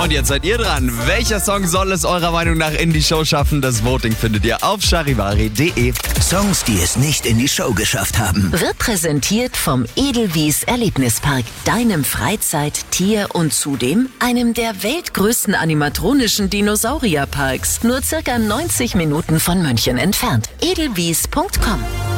Und jetzt seid ihr dran. Welcher Song soll es eurer Meinung nach in die Show schaffen? Das Voting findet ihr auf charivari.de. Songs, die es nicht in die Show geschafft haben. Wird präsentiert vom Edelwies Erlebnispark, deinem Freizeit-, Tier- und zudem einem der weltgrößten animatronischen Dinosaurierparks. Nur circa 90 Minuten von München entfernt. edelwies.com